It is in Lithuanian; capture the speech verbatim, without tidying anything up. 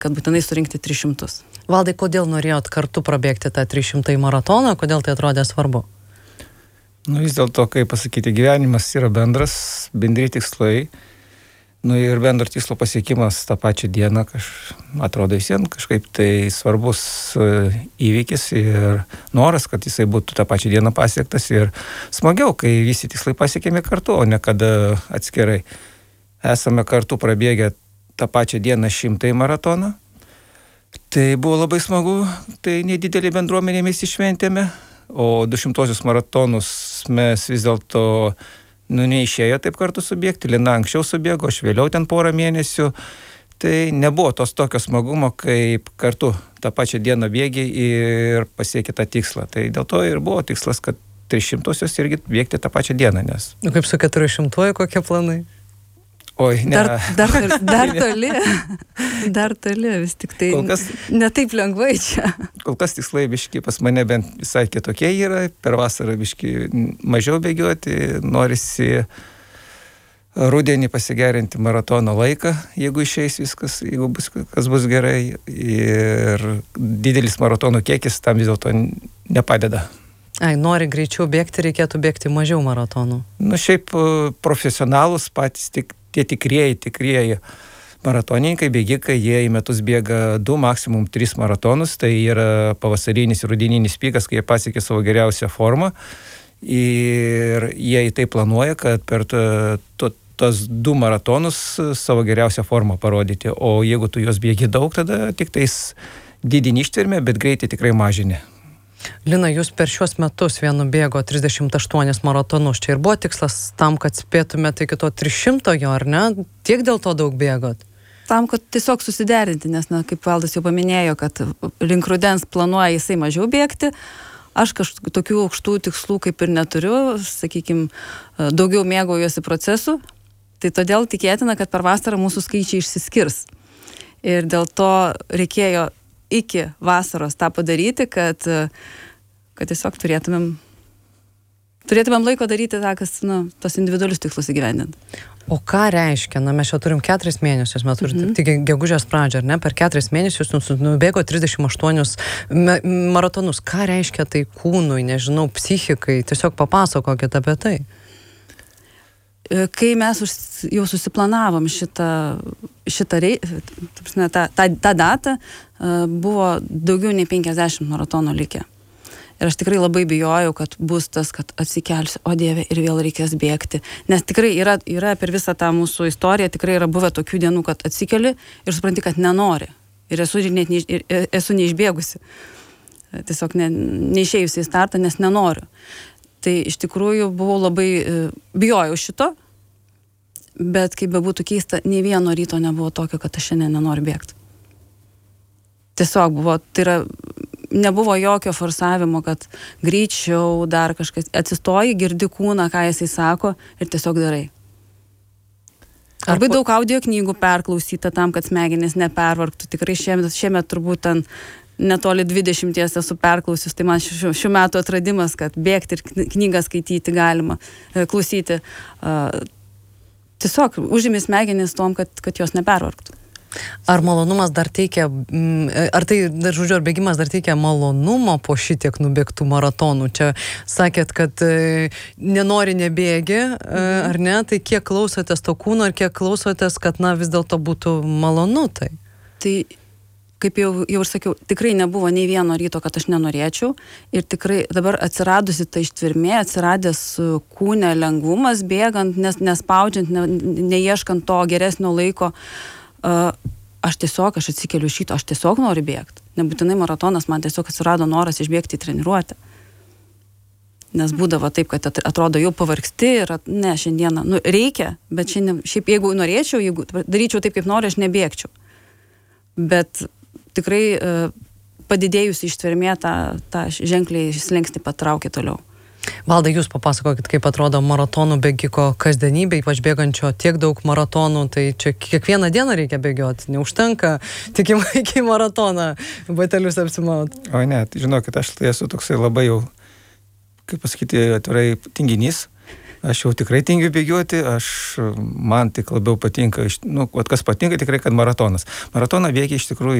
kad būtinai surinkti tris šimtus. Valdai, kodėl norėjot kartu prabėgti tą trys šimtai maratoną, kodėl tai atrodė svarbu? Nu, vis dėlto, kaip pasakyti, gyvenimas yra bendras, bendri tikslai. Nu, ir bendro tikslo pasiekimas tą pačią dieną, kaž, atrodo visiems kažkaip tai svarbus įvykis ir noras, kad jisai būtų tą pačią dieną pasiektas ir smagiau, kai visi tikslai pasiekėme kartu, o ne kada atskirai. Esame kartu prabėgę tą pačią dieną šimtai maratoną. Tai buvo labai smagu, tai nedidelį bendruomenį mes išventėme, o du šimtuosius maratonus mes vis dėlto nu, neišėjo taip kartu subėgti. Lina anksčiau subėgo, aš vėliau ten porą mėnesių. Tai nebuvo tos tokio smagumo, kaip kartu tą pačią dieną bėgi ir pasiekė tą tikslą. Tai dėl to ir buvo tikslas, kad tris šimtuosius irgi bėgti tą pačią dieną. Nes... Nu, kaip su keturių šimtuoju, kokie planai? Oi, ne. Dar, dar, dar toli, dar toli, vis tik tai kas, ne taip lengvai čia. Kol kas tikslai biški pas mane bent visai kitokie yra, per vasarą biški mažiau bėgioti, norisi rudenį pasigerinti maratono laiką, jeigu išeis viskas, jeigu bus, kas bus gerai, ir didelis maratono kiekis tam vis dėlto nepadeda. Ai, nori greičiau bėgti, reikėtų bėgti mažiau maratonų. Nu, šiaip profesionalus patys tik tie tikrieji, tikrieji maratonininkai, bėgikai, jie į metus bėga du, maksimum tris maratonus, tai yra pavasarinis ir rudeninis pikas, kai jie pasiekė savo geriausią formą ir jie į tai planuoja, kad per to, to, tos du maratonus savo geriausią formą parodyti, o jeigu tu juos bėgi daug, tada tik tais didini ištvermę, bet greitai tikrai mažini. Lina, jūs per šiuos metus vienu bėgo trisdešimt aštuonis maratonus. Čia ir buvo tikslas tam, kad spėtumėte iki to tris šimtojo, ar ne? Tiek dėl to daug bėgot? Tam, kad tiesiog susiderinti, nes, na, kaip Valdas jau paminėjo, kad link rudens planuoja jisai mažiau bėgti. Aš kažkokių tokių aukštų tikslų kaip ir neturiu, sakykime, daugiau mėgaujuosi procesu. Tai todėl tikėtina, kad per vasarą mūsų skaičiai išsiskirs. Ir dėl to reikėjo iki vasaros tą padaryti, kad, kad tiesiog turėtumėm, turėtumėm laiko daryti tą, kas, nu, tos individualius tikslus įgyvendinti. O ką reiškia? Na, mes čia turim keturis mėnesius, mes turim mm-hmm. tik gegužės pradžią, ar ne? Per keturis mėnesius nubėgo trisdešimt aštuonis maratonus. Ką reiškia tai kūnui, nežinau, psichikai? Tiesiog papasakokit apie tai. Kai mes jau susiplanavom šitą, šitą tą, tą, tą datą, buvo daugiau nei penkiasdešimt maratonų likę. Ir aš tikrai labai bijojau, kad bus tas, kad atsikelsiu, o Dieve, ir vėl reikės bėgti. Nes tikrai yra, yra per visą tą mūsų istoriją, tikrai yra buvę tokių dienų, kad atsikeli ir supranti, kad nenori. Ir esu, ir net, ir esu neišbėgusi. Tiesiog ne, neišėjusi į startą, nes nenoriu. Tai iš tikrųjų buvau labai, bijojau šito, bet kaip bebūtų keista, nei vieno ryto nebuvo tokio, kad aš šiandien nenoriu bėgti. Tiesiog buvo, tai yra, nebuvo jokio forsavimo, kad greičiau dar kažkas, atsistoji, girdi kūną, ką jisai sako ir tiesiog darai. Labai daug audio knygų perklausyta tam, kad smegenys nepervargtų. Tikrai šiemet, šiemet turbūt ten netoli dvidešimties esu perklausius, tai man šių, šių metų atradimas, kad bėgti ir knygą skaityti galima, klausyti. Tiesiog užimi smegenis tom, kad, kad jos nepervargtų. Ar malonumas dar teikia, ar tai, dar žodžiu, ar bėgimas dar teikia malonumo po šitiek nubėgtų maratonų? Čia sakėt, kad e, nenori nebėgi, e, ar ne? Tai kiek klausotės to kūno ir kiek klausotės, kad na vis dėlto būtų malonu tai? Tai, kaip jau, jau ir sakiau, tikrai nebuvo nei vieno ryto, kad aš nenorėčiau. Ir tikrai dabar atsiradusi ta ištvermė, atsiradęs kūne lengvumas bėgant, nes, nespaudžiant, ne, neieškant to geresnio laiko. Uh, aš tiesiog, aš atsikeliu iš šito, aš tiesiog noriu bėgti. Nebūtinai maratonas, man tiesiog atsirado noras išbėgti į treniruotę. Nes būdavo taip, kad atrodo jau pavargsti ir ne, šiandieną, nu, reikia, bet šiandien, šiaip jeigu norėčiau, jeigu daryčiau taip, kaip noriu, aš nebėgčiau. Bet tikrai uh, padidėjusi ištvermė tą, tą ženkliai slenkstį patraukė toliau. Valdai, jūs papasakokit, kaip atrodo maratonų bėgiko kasdienybė, ypač bėgančio tiek daug maratonų, tai čia kiekvieną dieną reikia bėgioti, neužtenka tik iki maratoną batelius apsimaut. O ne, tai žinokit, aš tai esu toksai labai jau, kaip pasakyti, atvirai tinginys Aš jau tikrai tingiu bėgioti, aš, man tik labiau patinka, nu, kas patinka tikrai, kad maratonas. Maratoną bėgi iš tikrųjų